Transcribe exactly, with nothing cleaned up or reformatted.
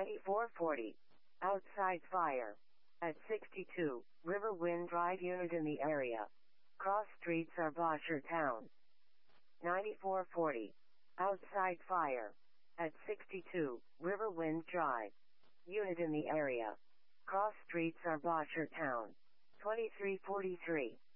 ninety-four forty. Outside fire. At sixty-two, Riverwind Drive unit in the area. Cross streets are Bosher Town. ninety-four forty. Outside fire. At sixty-two, Riverwind Drive. Unit in the area. Cross streets are Bosher Town. twenty-three forty-three.